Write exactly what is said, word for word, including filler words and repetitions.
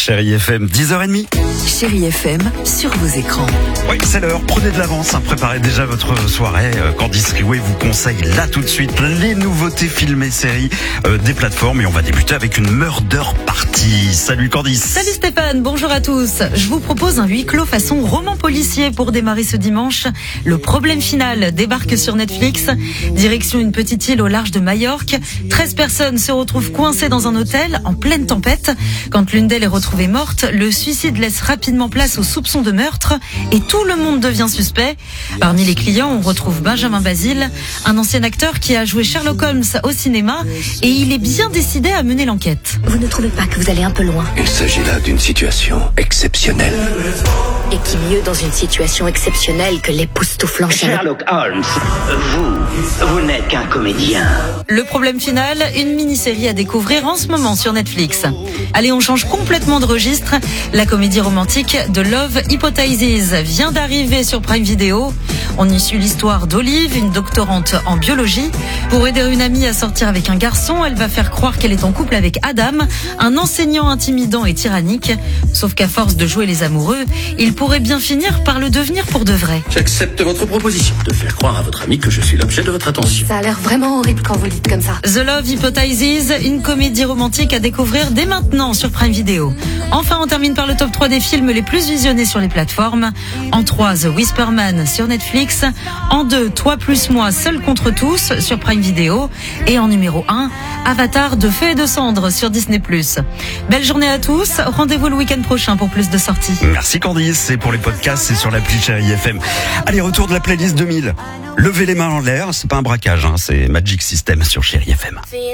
Chérie F M, dix heures trente. Chérie F M, sur vos écrans. Oui, c'est l'heure. Prenez de l'avance. Hein. Préparez déjà votre soirée. Euh, Candice Riouet vous conseille là tout de suite les nouveautés filmées séries euh, des plateformes. Et on va débuter avec une murder party. Salut Candice. Salut Stéphane, bonjour à tous. Je vous propose un huis clos façon roman policier pour démarrer ce dimanche. Le problème final débarque sur Netflix. Direction une petite île au large de Majorque. treize personnes se retrouvent coincées dans un hôtel en pleine tempête. Quand l'une d'elles est retrouvée morte, le suicide laisse rapidement place aux soupçons de meurtre et tout le monde devient suspect. Parmi les clients, on retrouve Benjamin Basile, un ancien acteur qui a joué Sherlock Holmes au cinéma et il est bien décidé à mener l'enquête. Vous ne trouvez pas que vous allez un peu loin? Il s'agit là d'une situation exceptionnelle. Et qui mieux dans une situation exceptionnelle que l'époustouflant Sherlock Holmes, vous, vous n'êtes qu'un comédien. Le problème final, une mini-série à découvrir en ce moment sur Netflix. Allez, on change complètement de registre. La comédie romantique de Love Hypothesis vient d'arriver sur Prime Video. On y suit l'histoire d'Olive, une doctorante en biologie. Pour aider une amie à sortir avec un garçon, elle va faire croire qu'elle est en couple avec Adam, un enseignant intimidant et tyrannique. Sauf qu'à force de jouer les amoureux, il pourrait bien finir par le devenir pour de vrai. J'accepte votre proposition de faire croire à votre ami que je suis l'objet de votre attention. Ça a l'air vraiment horrible quand vous le dites comme ça. The Love Hypothesis, une comédie romantique à découvrir dès maintenant sur Prime Video. Enfin, on termine par le top trois des films les plus visionnés sur les plateformes. En trois, The Whisperman sur Netflix. En deux, Toi plus moi, Seul contre tous sur Prime Video. Et en numéro un, Avatar de feu et de cendres sur Disney plus. Belle journée à tous. Rendez-vous le week-end prochain pour plus de sorties. Merci Candice. Et pour les podcasts, c'est sur l'appli Chérie F M. Allez, retour de la playlist deux mille. Levez les mains en l'air. C'est pas un braquage, hein, c'est Magic System sur Chérie F M.